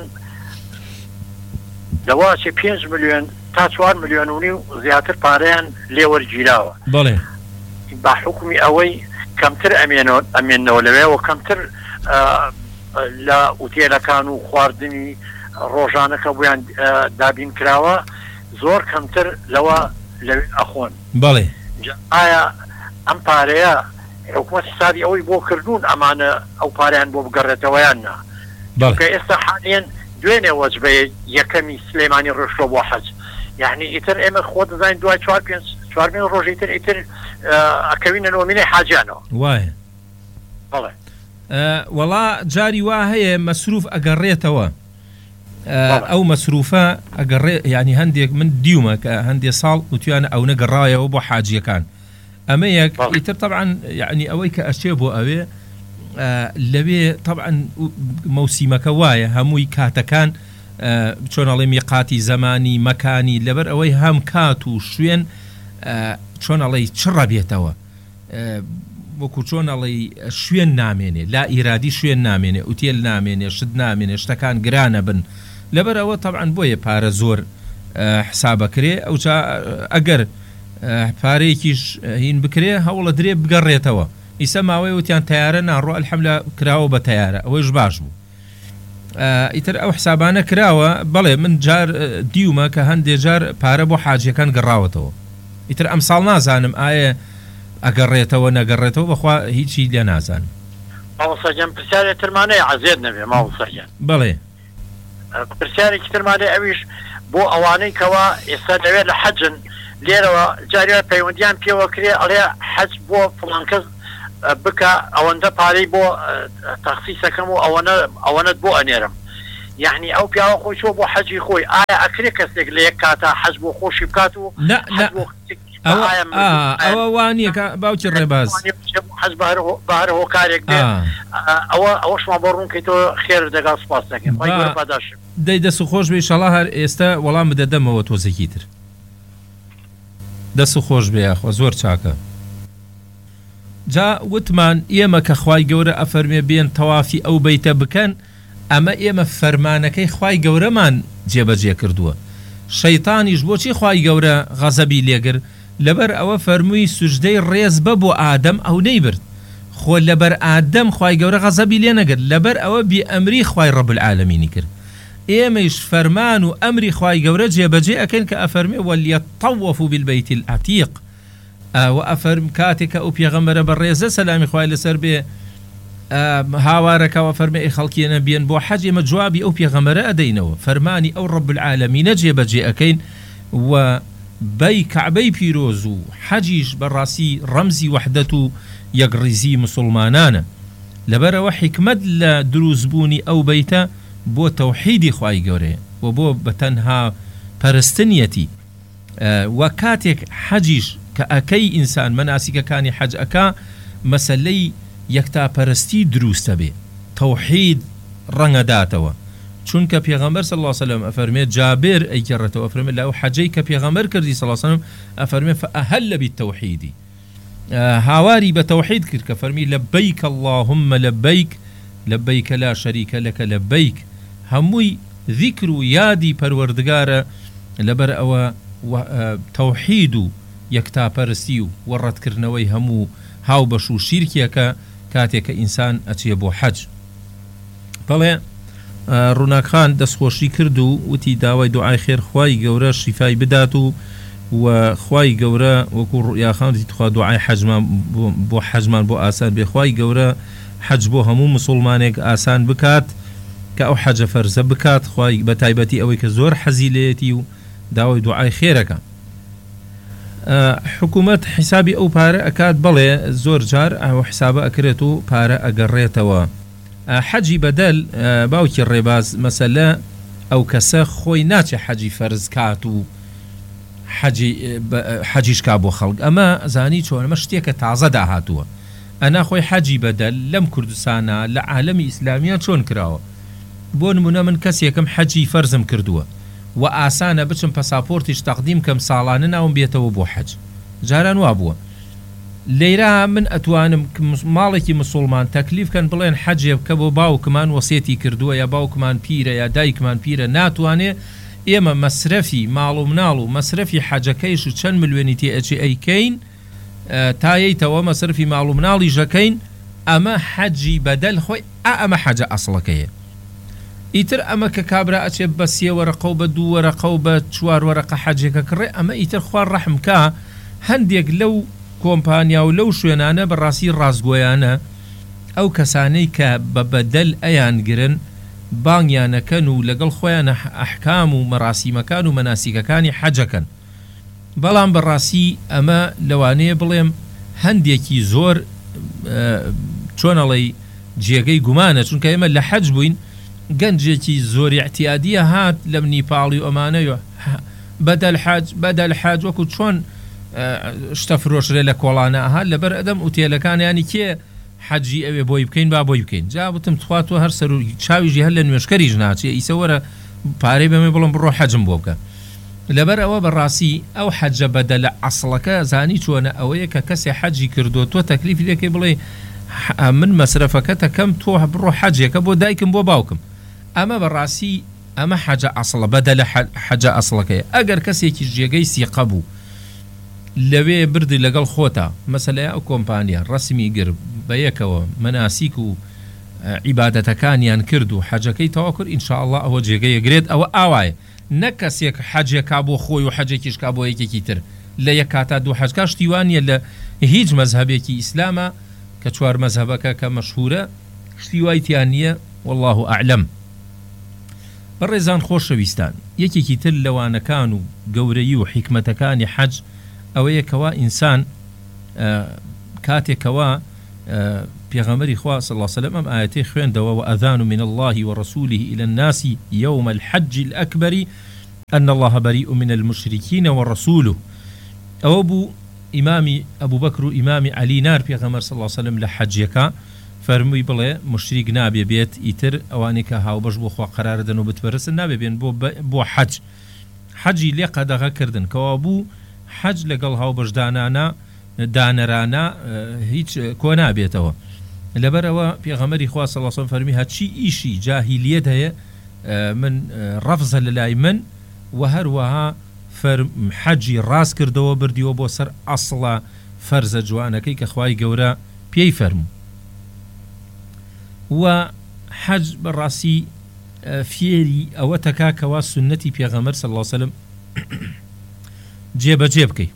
دەواچێ پێنج ملیۆن تا چوار ملیۆن و نیو زیاتر پارەیان لێوەرگیراوە. بەڵێ با حکمی ئەوەی کەمتر ئەمێنەوە لەوێ و کەمتر لە ئوتێلەکان و خواردنی ڕۆژانەکە بۆیان دابین کراوە زۆر کەمتر لەوە لەوێ ئەخۆن. بەڵێ ئایا ئەم پارەیە حکومەت حسابی ئەوەی بۆ کردوون ئەمانە ئەو پارەیان بۆ بگەڕێتەوەیان نا کە ئێستا حالیان دوێنێ وەجبەیە یەکەمی سلێمانی ڕۆشتۆ بۆ حەج یعنی ئیتر ئێمە خۆ دەزانین دوای چوار پێنج چوارمین ڕۆژی تر ئیتر ئەکەوینە نۆمینەی حاجیانەوە. وایە بەڵێ وەڵا جاری وا هەیە مەسروف ئەگەڕێتەوە ئەو مەسروفە ئەگەڕێ ینی هەندێک من دیومە کە هەندێک ساڵ وتوانە ئەو نەگەڕایەوە بۆ حاجیەکان ئەمە یەک ئیتر طبعا یعنی ئەوەی کە ئەچێ بۆ ئەوێ لەوێ طبعا مەوسیمەکە وایە هەمووی کاتەکان چۆنەڵێ میقاتی زەمانی مەکانی لەبەر ئەوەی هەم کات و شوێن چۆنەڵێ چڕە بێتەوە وەکو چۆنەڵێ شوێن نامێنێ لا ئیرادی شوێن نامێنێ ئوتێل نامێنێ شت نامێنێ شتەکان گرانە بن لەبەر ئەوە طبعا بۆیە پارە زۆر حسابەکرێ ئەو ئەگەر پارەیەکیش هین بکرێ هەوڵە درێ بگەڕێتەوە ئیسە ماوەی وتیان تیارە ناڕۆ ئەلحەمدوللا کراوە بە تیارە ئەوەیش باش بوو ئیتر ئەو حسابانە کراوە بەڵێ من جار دیومە کە هەندێک جار پارە بۆ حاجیەکان گەڕاوەتەوە ئیتر ئەم ساڵ نازانم ئایا ئەگەڕێتەوە نەگەڕێتەوە بەخوا هیچی لێ نازانم. ماوەسەجان پرسیارێک ترمانەیە عەزیێت نەبێ ماوەسەجان. بەڵێ پرسیارێکی ترمانەیە ئەویش بۆ ئەوانەی کەوا ئێستا لەوێت لە حەجن لێرەوە جاریوە پەیوەندیان پێوە کرێ ئەڵێ حەج بۆ فڵان کەس بکە ئەوەندە پارەی بۆ تەخسیسەکەم و ئەوەنە ئەوەنەت بۆ ئەنێرم یعنی ئەو پیاوە خۆی چۆ بۆ حەجی خۆی ئایا ئەکرێ کەسێک لە یەک کاتا حەج بۆ خۆشی بکات و ئەوە وانە باوکی ڕێباز حەز بەهر هۆکارێک ئەوە ئەوەشمان بۆ ڕوونکەیتەوە خێر دەگا سپاس دەکەم پاداشم دەی دەست و خۆش بێ ئینشەڵڵا هەر ئێستا وەڵام بدەدەمەوە تۆزێکی تر دەست و خۆش بێ یاخوا زۆر چاکە جا وتمان ئێمە کە خوای گەورە ئەفەرمێ بێن تەوافی ئەو بەیتە بکەن ئەمە ئێمە فەرمانەکەی خوای گەورەمان جێبەجێ کردووە شەیتانیش بۆچی خوای گەورە غەزەبی لێگر لەبەر ئەوە فەرمووی سوژدەی ڕێز بە بۆ ئادەم ئەو نەیبرد خۆ لەبەر ئادەم خوای گەورە غەزەبی لێ نەگرت لەبەر ئەوە بی ئەمری خوای ڕەب العالەمینی کرد ئێمەش فەرمان و ئەمری خوای گەورە جێبەجێ ئەکەن کە ئەفەرمێ وەلیەطەوەفوا بالبەیت العەتیق و ئەفەرم کاتێک کە ئەو پێغەمبەرە بە ڕێزە سەلامی خوای لەسەر بێ هاوارەکەوە فەرمێ ئەی خەڵکیێنە بێن بۆ حەج ئێمە جوابی ئەو پێغەمبەرە ئەدەینەوە فەرمانی ئەو ڕەب العالەمینە جێبەجێ ئەکەین و بەی کەعبەی پیرۆز و حەجیش بەڕاستی ڕەمزی وەحدەت و یەکڕیزی مسلمانانە لەبەرەوە حکمت لە دروستبوونی ئەو بەیتە بۆ تەوحیدی خوای گەورەیە و بۆ بەتەنها پەرستنیەتی و کاتێک حەجیش کە ئەکەی ئینسان مەناسیکەکانی حەج ئەکا مەسەلەی یەکتاپەرستی دروستە بێ تەوحید ڕەنگەداتەوە چونکە پێغەمبەر صلی الله علیه و سلم ئەفەرمێ جابر ئەیگەڕێتەوە ئەفەرمێ لەو حەجەی کە پێغەمبەر کردی صلی الله علیه و سلم ئەفەرمێ فأهل بالتوحید هاواری بە تەوحید کرد کە فەرمی لەبەیک اللهم لەبەیک لەبەیک لا شەریکە لەکە لەبەیک هەمووی ذیکر و یادی پەروەردگارە لەبەر ئەوە تەوحید و یەکتاپەرستی و وەڕەتکردنەوەی هەموو هاو بەش و شیرکیەکە کاتێککە ئینسان ئەچێ بۆ حەج بەڵێ ڕووناکخان دەستخۆشی کرد و وتی داوای دوعای خێر خوای گەورە شیفای بدات و و خوای گەورە وەکو ڕویاخان تخوا دوعای حەجمان بۆ حەجمان بۆ ئاسان بێ خوای گەورە حەج بۆ هەموو مسلمانێک ئاسان بکات کە ئەو حەجە فەرزە بکات خوای بە تایبەتی ئەوەی کە زۆر حەزی لێتی و داوای دوعای خێرەکە حکوومەت حیسابی ئەو پارە ئەکات بڵێ زۆر جار ئەو حسابە ئەکرێت و پارە ئەگەڕێتەوە حەجی بەدەل باوکی ڕێباز مەسەلە ئەو کەسە خۆی ناچێ حەجی فەرز کات و حەجیش کا بۆ خەڵک ئەمە زانی چۆن ئەمە شتێکە تازە داهاتووە ئەنا خۆی حەجی بەدەل لەم کوردستانە لە عالەمی ئیسلامیە چۆن کراوە بۆ نمونە من کەسێکم حەجی فەرزم کردووە و ئاسانە بچم پەساپۆرتیش تەقدیم کەم ساڵانە ناوم بێتەوە بۆ حەج جاران وا بووە لێرە من ئەتوانم ماڵێکی مسلمان تەکلیفکەن بڵێن حەجێ بکە بۆ باوکمان وەسێتی کردووە یا باوکمان پیرە یا دایکمان پیرە ناتوانێ ئێمە مەسرەفی ماڵ و مناڵ و مەسرەفی حەجەکەیش و چەند ملیۆنی تێ ئەچێ ئەیکەین تایەیتەوە مەسرفی ماڵ و مناڵی ژەکەین ئەمە حەجی بەدەل خۆی ئەمە حەجە ئەسڵەکەیە ئیتر ئەمە کە کابرا ئەچێ بە سێ وەرەقە و بە دوو وەرەقە و بە چوار وەرەقە حەجێکە کڕێ ئەمە ئیتر خوار ڕەحمکە هەندێک لەو کۆمپانیا و لەو شوێنانە بەڕاستی ڕازگۆیانە ئەو کەسانەی کە بە بەدەل ئەیان گرن بانگیانەکەن و لەگەڵ خۆیان ئەحکام و مەراسیمەکان و مەناسیکەکانی حەجەکەن بەڵام بەڕاستی ئەمە لەوانەیە بڵێم هەندێکی زۆر چۆنەڵی جێگەی گومانە چونکە ئێمە لە حەج بووین گەنجێکی زۆری احتیادیە هات لەم نیپاڵی و ئەمانەیە بەدەل حەج بەدەل حەج وەکو چۆن شتە فرۆشرێ لە کۆڵانە هات لەبەر ئەدەم ئوتێلەکانیانی کێ حەجی ئەوێ بۆی بکەین با بۆی بکەین جا وتم تواتوە هەر سەر و چاویژی هەر لە نوێشکەریش ناچێ ئیسەوەرە پارەی بەمێ بڵم بڕۆ حەجم بۆ بکە لەبەر ئەوە بەڕاستی ئەو حەجە بەدەلە ئەسڵەکە زانی چۆنە ئەوەیە کە کەسێ حەجی کردو تۆ تەکلیفی دەکەی بڵێ من مەسرەفەکە تەکەم تۆ بڕۆ حەجێکە بۆ دایکم بۆ باوکم ئەمە بەڕاستی ئەمە حەجە ئەسڵە بەدەلە حەجە ئەسڵەکەیە ئەگەر کەسێکی ژێگەی سیقە بوو لەوێ بردی لەگەڵ خۆتا مەسەلەیە ئەو کۆمپانیا ڕسمی گر بە یەکەوە مەناسیک و عیبادەتەکانیان کرد و حەجەکەی تەوا کرد ئینشاءڵڵا ئەوە جێگەیەگرێت ئەوە ئاوایە نەک کەسێک حەجێکا بۆ خۆی و حەجێکیش کا بۆ یەکێکی تر لە یەک کاتا دوو حەجکا شتیوانیە لە هیچ مەزهبێکی ئیسلامە کە چوار مەزهبەکە کە مەشهورە شتیوایتیان نییە والله ئەعلەم بەڕێزان خۆشەویستان یەکێکی تر لەوانەکان و گەورەی و حیکمەتەکانی حەج ئەوەیە کەوا ئینسان کاتێکەوە پێغەمبەری خوا صلی الله عليه وسلم ئەم ئاەتەی خوێندەوە وأذان من الله ورسوله إلى الناس يوم الحج الأكبر أن الله بريء من المشركين ورسوله أو أبو إمام أبو بكر إمام علي نار پێغەمبەر صلی الله عليه وسلم لە حەجەکە فەرمووی بڵێ مشریک نابێ بێت ئیتر ئەوانەی کە هاوبەش بۆ خوا قەرارە دەن و بتپەرستن نابێ بێن بۆ بۆ حەج حەجی لێ قەدەغە کردن کەوا بوو حەج لەگەڵ هاوبەشدانانە دانەرانە هیچ کۆ نابێتەوە لەبەرەوە پێغەمبەری خوا صلی الله عليه وسلم فەرمی هەرچی ئیشی جاهیلیەت هەیە من ڕەفزە لە لای من و هەروەها حەجی ڕاست کردەوە بردیەوە بۆ سەر ئەسڵە فەرزە جوانەکەی کە خوای گەورە پێی فەرموو و حەج بەڕاستی فێری ئەوە تەکاکەوە سنەتی پێغەمبەر صلی الله عليه وسلم جێبەجێ بکەی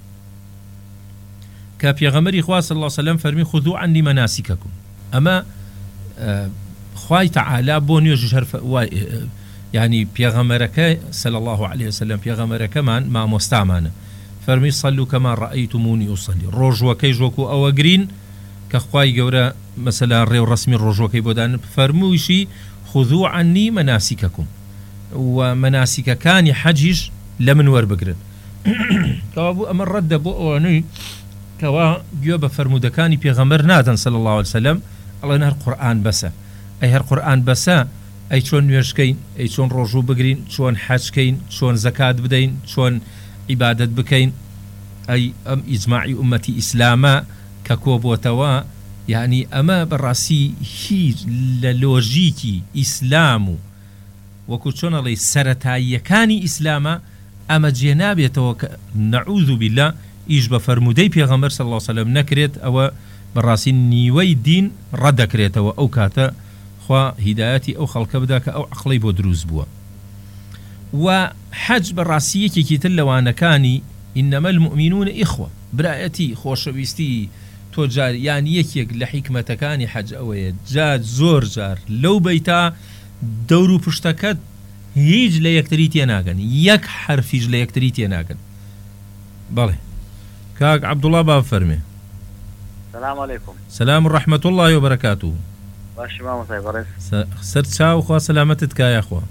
کە پێغەمبەری خوا صلی الله عليه وسلم فەرمی خذوا عني مناسككم ئەمە خوای تەعالی بۆ نوێژ هەر يعني پێغەمبەرەکە صلی الله عليه وسلم پێغەمبەرەکەمان مامۆستامانە فەرمی صلوا كما رأيتموني أصلي ڕۆژوەکەی ژۆکو ئەوە گرین کە خوای گەورە مەسەلا ڕێو ڕسمی ڕۆژوەکەی بۆ دان فەرموویشی خذوا عني مناسككم و مناسكەکانی حەجیش لە من وەربگرن کەوا بوو ئەمە ڕەدە بۆ ئەوانەی کەوا گوێ بە فەرمودەکانی پێغەمبەر نادەن صلی الله عليه وسلم ئەڵێن هەر قورئان بەسە ئەی هەر قورئان بەسە ئەی چۆن نوێژکەین ئەی چۆن ڕۆژوو بگرین چۆن حەجکەین چۆن زەکات بدەین چۆن عیبادەت بکەین ئەی ئەم ئیجماعی ئومەتی ئیسلامە کە کۆبووتەوە یعنی ئەمە بەڕاستی هیچ لە لۆژیکی ئیسلام و وەکو چۆن ئەڵێ سەرەتاییەکانی ئیسلامە ئەمە جێ نابێتەوە کە نەعوذ بالله ئیش بە فەرمودەی پێغەمبەر صلی الله عليه وسلم نەکرێت ئەوە بەڕاستی نیوەی دین ڕەدەکرێتەوە ئەو کاتە خوا هیدایەتی ئەو خەڵکە بدا کە ئەو عەقڵەی بۆ دروست بووە و حەج بەڕاستی یەکێکی تر لەوانەکانی ئینەمە المؤمنون ئیخوە برایەتی خۆشەویستی تۆ جار یانی یەکێک لە حیکمەتەکانی حەج ئەوەیە جار زۆر جار لەو بەیتا دەور و پشتەکەت هیچ لە یەکتری تێناگەن یەک حرفیش لە یەکتری تێناگەن بەڵێ کاک عەبدوڵڵا با فەرمێ سلام علیکم سلام و رحمة الله و برکاته باشی مامۆستای بەڕێز سەر چاو خوا سەلامەتت کایە خوا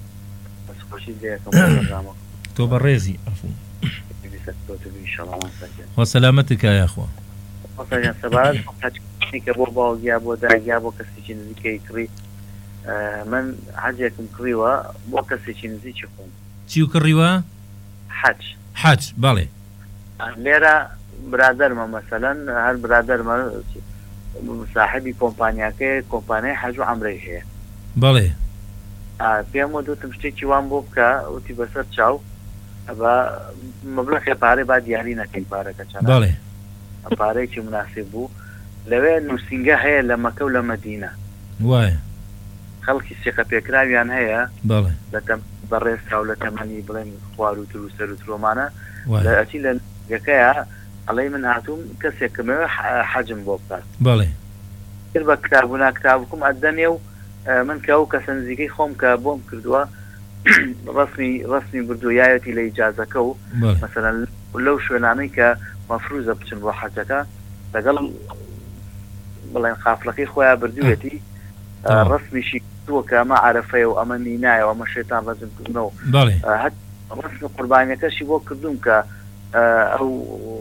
تۆ بەڕێزی ئەفوو خوا سەلامەتت کایە خوا کە بۆ باوگیا بۆ داگیا بۆ کەسێکی نزیکەی کڕی من حەجێکم کڕیوە بۆ کەسێکی نزیکی خۆم چی و کڕیوە حەج حەج بەڵێ لێرە برادەرمە مەسەلەن هەر برادەرمە صاحبی کۆمپانیاکەی کۆمپانیای حەج و عەمرەی هەیە بەڵێ پێم وتم شتێکی وان بۆ بکە وتی بەسەر چاو ئەبە مەبلەغی پارەی با دیاری نەکەین پارەکە چەند بەڵێ پارەیەکی مناسب بوو لەوێ نووسینگە هەیە لە مەکە و لە مەدینە وایە خەڵکی سێقە پێکراویان هەیە بەڵێ بەڕێزرا و لە تەمەنی بڵێن خوار و تر و سەر و ترۆمانە لە ئەچی لە یەکەیە ئەڵێ من هاتووم کەسێکمەوە حەجم بۆ بکات بەڵێ تر بە کتابوونا کتابکم ئەدەنێ و من کە ئەو کەسە نزیکەی خۆم کە بۆم کردووە ڕسمی ڕسمی بردوویایەتی لە ئیجازەکە و مەسەلەن لەو شوێنانەی کە مەفروزە بچن بۆ حەجەکە لەگەڵ بڵێن قافلەکەی خۆیان بردووێتی ڕسمیشی کردووە کە ئەمە عەرەفەیە و ئەمە مینایە و ئەمە شێتان ڕەجم کردنەوە ڕسمی قوربانیەکەشی بۆ کردوم کە ئەو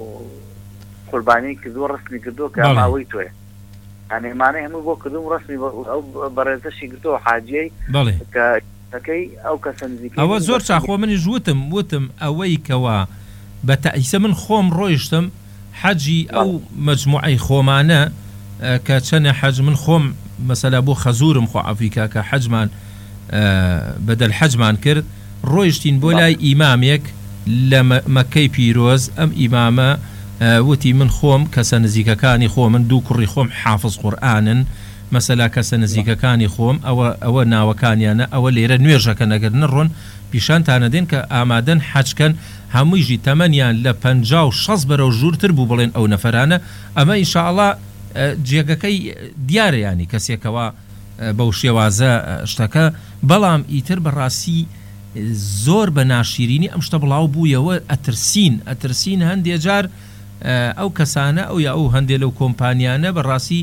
قوربانی کردووە ڕسمی کردووە کە ئەماوەی تۆیە ئەنێمانەی هەموو بۆ کردوم ڕسمی ئەو بەڕێزەشی کردووە حاجیەی کە دەکەی ئەو کەسە نزیکەی ئەوە زۆر چاخۆ منیش وتم وتم ئەوەی کەوا بە تەئیسە من خۆم ڕۆیشتم حەجی ئەو مەجموعەی خۆمانە کە چەنە حەج من خۆم مەسەلا بۆ خەزورم خۆ عەفیکا کە حەجمان بەدەل حەجمان کرد ڕۆیشتین بۆ لای ئیمامێک لە مەکەی پیرۆز ئەم ئیمامە وتی من خۆم کەسە نزیکەکانی خۆ من دوو کوڕی خۆم حافظ قورئانن مەسەلا کەسە نزیکەکانی خۆم ئەوە ئەوە ناوەکانیانە ئەوە لێرە نوێژەکە نەگەر نڕۆن پیشانتانە دێن کە ئامادەن حەجکەن هەموویژی تەمەنیان لە پەنجا و شەز بەرەو ژوورتر بوو بڵێن ئەو نەفەرانە ئەمە ئینشاءڵڵا جێگەکەی دیارە ینی کەسێکەوە بەو شێوازە شتەکە بەڵام ئیتر بەڕاستی زۆر بە ناشیرینی ئەم شتە بڵاو بوویەوە ئەترسین ئەترسین هەندێک جار ئەو کەسانە ئەو یا ئەو هەندێک لەو کۆمپانیانە بەڕاستی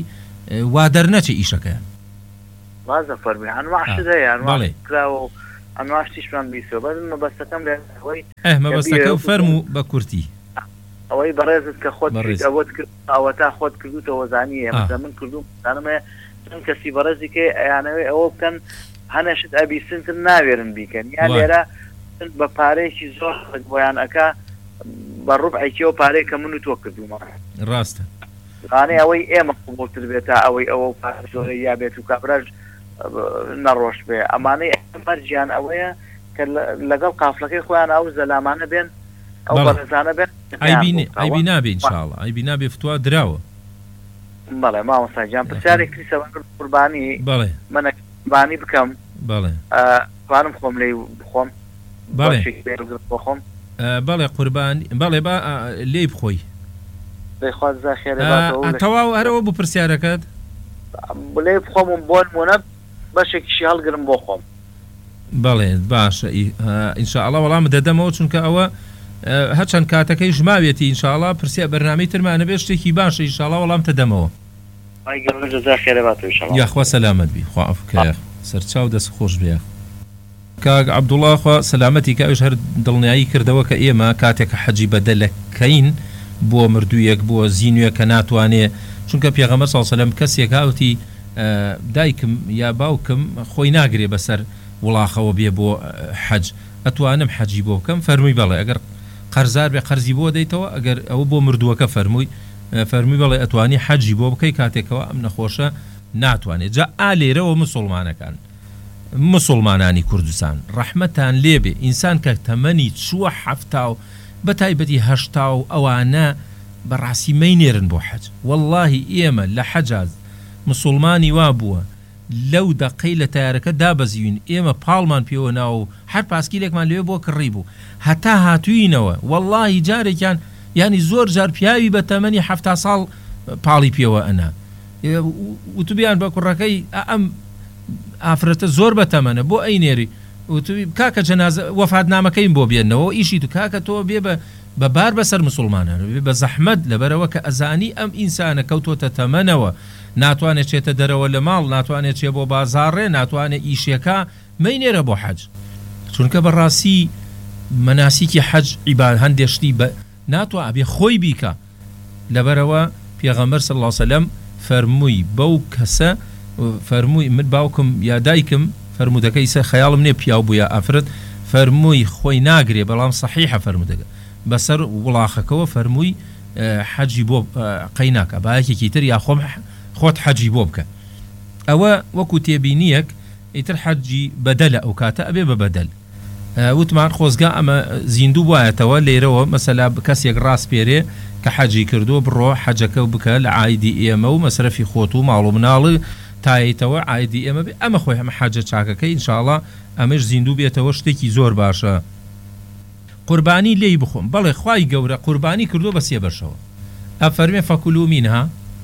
وا دەرنەچێ ئیشەکەیان بازە فەرمی ئەنواعشت هەیە ئەنواع کراوە ئەنواع تیشمان بیسەوە بەس مەبەستەکەم لە ئەوەی مەبەستەکە و فەرموو بە کورتی ئەوەی بەڕێزت کە خۆت ئەوەت کرد ئەوە تا خۆت کردوتەوە زانیە مەسە من کردوم زانمە چەند کەسی بەڕێزی کێ ئەیانەوەی ئەوە بکەن هەنەشت ئەبیسنتر ناوێرن بیکەن یا لێرە بە پارەیەکی زۆر بۆیان ئەکا بە ڕوبعێکیەوە پارەی کە من و تۆ کردومە ڕاستە خانەی ئەوەی ئێمە قوبوڵتر بێت تا ئەوەی ئەوە پارە زۆرە یا بێت و کابراژ نەڕۆش بێ ئەمانەی مەرجیان ئەوەیە کە لەگەڵ قافلەکەی خۆیان ئەو زەلامانە بێن ئەو بەڕێزانە بێن ئایبی نابێ ئینشاءڵڵا ئایبی نابێ فتووا دراوە بەڵێ مامۆستاجیان پرسیارێکی سەوان قوربانی بەڵێ منە قوربانی بکەم بەڵێ توانم خۆم لێ بخۆم بەڵێ بخۆم بەڵێ قوربانی بەڵێ با لێی بخۆی دەیخوازا خێرە تەواو هەرەوە بوو پرسیارەکەت لێ بخۆم بۆ نمونە بەشێکیشی هەڵگرم بۆ خۆم بەڵێ باشە ئینشاءڵڵا وەڵام دەدەمەوە چونکە ئەوە هەرچەند کاتەکەی ژماوێتی ئینشاءڵڵا پرسیار بەرنامەی ترمانە بێ شتێکی باشە ئینشاءڵڵا وەڵام تەدەمەوە یاخوا سەلامەت بی خوا ئەفکە سەرچاو دەست خۆش بێ کاک عەبدوڵڵا خوا سەلامەتی کە ئەوش هەر دڵنیایی کردەوە کە ئێمە کاتێکە حەجی بەدەلەکەین بۆ مردوویەک بۆ زینوێ کە ناتوانێ چونکە پێغەمبەر صلی الله علیه و سلم کەسێک هاوتی دایکم یا باوکم خۆی ناگرێ بەسەر وڵاخەوە بێ بۆ حەج ئەتوانم حەجی بۆ بکەم فەرمووی بەڵێ ئەگەر قەرزار بێ قەرزی بۆ دەیتەوە ئەگەر ئەوە بۆ مردووەکە فەرمووی فەرمووی بەڵێ ئەتوانی حەجی بۆ بکەی کاتێکەوە ئەم نەخۆشە ناتوانێت جا ئالێرەوە مسلمانەکان مسلمانانی کوردستان ڕەحمەتان لێبێ ئینسان کە تەمەنی چووە حەفتا و بەتایبەتی هەشتا و ئەوانە بەڕاستی مەینێرن بۆ حەج واللهی ئێمە لە حەجاز مسلمانی وا بووە لەو دەقەی لە تایارەکە دابەزیوین ئێمە پاڵمان پێوە ناو هەر پاسکیلێکمان لێ بۆ کڕی بوو هەتا هاتووینەوە واللهی جارێکیان ینی زۆر جار پیاوی بە تەمەنی حەفتا ساڵ پاڵی پێوە ئەنا وتوبیان بە کوڕەکەی ئەم ئافرەتە زۆر بەتەمەنە بۆ ئەینێری وتوی کاکە جەنازە وەفاتنامەکەیم بۆ بێنەوە ئیشی تو کاکە تۆ بێ بە بەبار بەسەر مسلمانان بە زەحمەت لەبەرەوە کە ئەزانی ئەم ئینسانە کەوتۆتە تەمەنەوە ناتوانێت چێتە دەرەوە لە ماڵ ناتوانێت چێ بۆ بازاڕێ ناتوانێت ئیشێکە مەینێرە بۆ حەج چونکە بەڕاستی مەناسیکی حەج عیباد هەندێشتی بە ناتوان ئەبێ خۆی بیکە لەبەرەوە پێغەمبەر صلی الله علیه و سلم فەرمووی بەو کەسە فەرمووی من باوکم یا دایکم فەرمودەکەی سە خەیاڵم نێ پیاو بووە ئافرەت فەرمووی خۆی ناگرێ بەڵام صحیحە فەرمودەکە بەسەر وڵاخەکەەوە فەرمووی حەجی بۆ قەی ناکە باەکێکی تر یا خۆم خۆت حەجی بۆ بکە ئەوە وەکو تێبینیەک ئیتر حەجی بەدەلە ئەو کاتە ئەبێ بە بەدەل وتمان خۆزگا ئەمە زیندوو وایەتەوە لێرەوە مەسەلا کەسێک ڕاست پێرێ کە حەجی کردو بڕۆ حەجەکە بکە لە عایدی ئێمە و مەسرەفی خۆت و ماڵ و مناڵی تاییتەوە عایدی ئێمە بێ ئەمە خۆی هەمە حەجە چاکەکەی ئینشاءڵڵا ئەمەش زیندوو بێتەوە شتێکی زۆر باشە قوربانی لێی بخۆم بەڵێ خوای گەورە قوربانی کردو بە سێ بەشەوە ئەفەرمێ فەکولوا مینها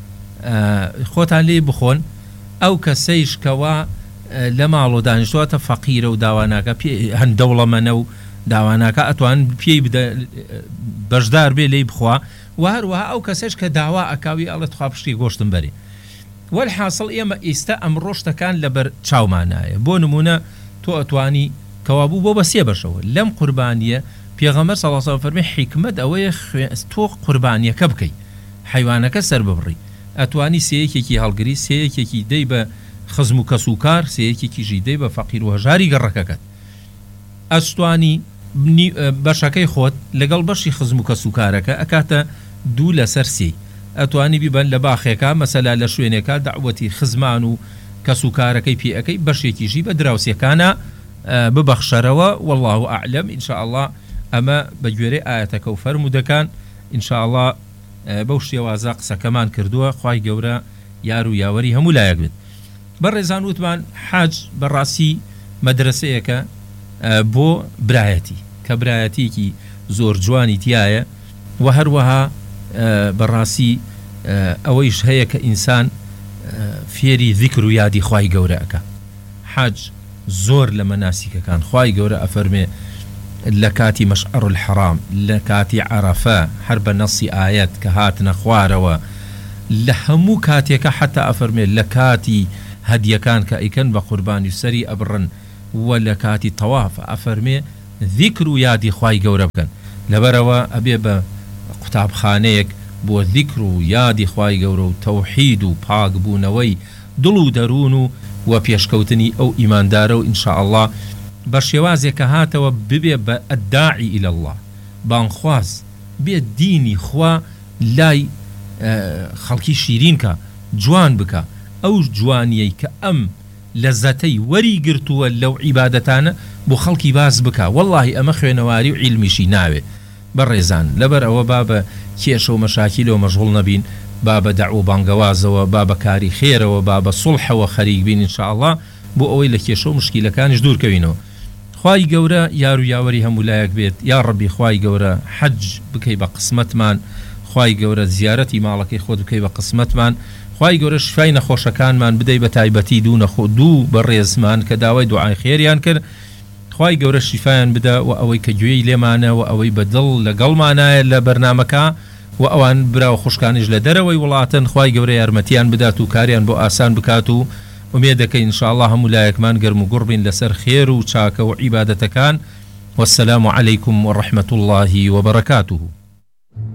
خۆتان لێی بخۆن ئەو کەسەیش کەوا لە ماڵ و دانیشتواتە فەقیرە و داواناکە هەند دەوڵەمەنە و داواناکە ئەتوان پێی بەشدار بێ لێی بخوا و هەروەها ئەو کەسەش کە داوا ئەکاوی ئەڵێ تخوا پشتی گۆشتم بەری والحاصل ئێمە ئێستا ئەم ڕۆشتەکان لەبەر چاومانایە بۆ نمونە تۆ ئەتوانی کەوابوو بۆ بە سێ بەشەوە لەم قوربانیە پێغەمبەر صلی الله علیه و سلم فەرمی حیکمەت ئەوەیە تۆ قوربانیەکە بکەی حیوانەکە سەر ببڕی ئەتوانی سەیەکێکی هەڵگری سەیەکێکی دەی بە خزم و کەسوکار سەیەکێکیژی دەی بە فەقیر و هەژاری گەڕەکەکەت ئەستوانی بەشەکەی خۆت لەگەڵ بەشی خزم و کەسوکارەکە ئەکاتە دوو لەسەر سێی ئەتوانی بیبەن لە باخێکە مەسەلا لە شوێنێکە دعوەتی خزمان و کەسوکارەکەی پێەکەی بەشێکیژی بە دراوسەکانە ببەخشەرەوە والله ئەعلەم ئینشاءالله ئەمە بە گوێرەی ئاەتەکە و فەرمودەکان ئینشاءالله بەو شێوازە قسەکەمان کردووە خوای گەورە یار و یاوەری هەموو لایەک بێت بەڕێزان وتمان حاج بەڕاستی مەدرسەیەکە بۆ برایەتی کە برایەتێکی زۆر جوانی تایە و هەروەها بەڕاستی ئەوەیش هەیە کە ئینسان فێری ذیکر و یادی خوای گەورەکە حاج زۆر لە مەناسیکەکان خوای گەورە ئەفەرمێ لە کاتی مەشعەر الحرام لە کاتی عەرەفە هەر بە نەسی ئاەت کە هاتنە خوارەوە لە هەموو کاتێکە حتا ئەفەرمێت لە کاتی هەدیەکان کە ئەیکەن بە قوربانی و سەری ئەبڕن و لە کاتی تەوافە ئەفەرمێ ذیکر و یادی خوای گەورە بکەن لەبەرەوە ئەبێ بە قوتابخانەیەک بۆ ذیکر و یادی خوای گەورە و تەوحید و پاک بوونەوەی دڵ و دەروون و و پێشکەوتنی ئەو ئیماندارە و ئینشاءالله بە شێوازێک کە هاتەوە ببێ بە ئەداعی ئیلە الله بانخواز بێ دینی خوا لای خەڵکی شیرین کە جوان بکە ئەو جوانیەی کە ئەم لەزەتەی وەری گرتووە لەو عیبادەتانە بۆ خەڵکی باز بکە واللهی ئەمە خوێنەواری و عیلمیشی ناوێ بەڕێزان لەبەر ئەوە با بە کێشە و مەشاکیلەوە مەشغوڵ نەبین با بە دەعو بانگەوازەوە با بە کاری خێرەوە با بە سوڵحەوە خەریک بین ئینشاءالله بۆ ئەوەی لە کێشە و مشکیلەکانیش دوورکەوینەوە خوای گەورە یار و یاوەری هەموو لایەک بێت یا ڕەبی خوای گەورە حەج بکەی بە قسمەتمان خوای گەورە زیارەتی ماڵەکەی خۆت بکەی بە قسمەتمان خوای گەورە شفای نەخۆشەکانمان بدەی بە تایبەتی دوو نەخۆ دوو بە ڕێزمان کە داوای دوعای خێریان کرد خوای گەورە شیفایان بدە و ئەوەی کە گوێی لێمانە و ئەوەی بەدڵ لەگەڵمانایە لە بەرنامەکە و ئەوان براوە خوشکانیش لە دەرەوەی وڵاتن خوای گەورە یارمەتیان بدات و کاریان بۆ ئاسان بکات و ومێدەکەی ئینشاءالله هەموو لایەکمان گەرم و گوڕ بین لەسەر خێر و چاکە و عیبادەتەکان والسلام عليكم ورحمة الله وبركاته.